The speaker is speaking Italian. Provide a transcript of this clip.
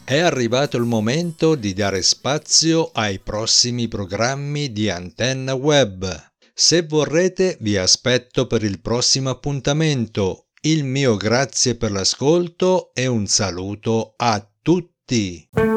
È arrivato il momento di dare spazio ai prossimi programmi di Antenna Web. Se vorrete, vi aspetto per il prossimo appuntamento. Il mio grazie per l'ascolto e un saluto a tutti.